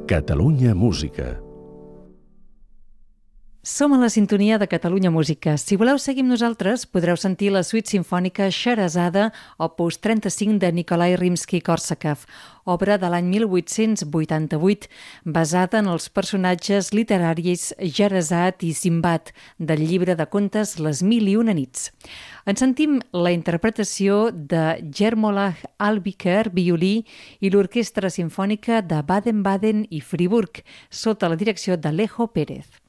Catalunya Música. Som a la sintonia de Catalunya Música. Si voleu seguir amb nosaltres, podreu sentir la suite simfònica Scheherazade, opus 35 de Nikolai Rimsky-Korsakov, obra de l'any 1888, basada en els personatges literaris Scheherazade i Simbad, del llibre de contes Les mil i una nits. En sentim la interpretació de Jermolach Albiker, violí, i l'Orquestra Simfònica de Baden-Baden i Friburg, sota la direcció d'Alejo Pérez.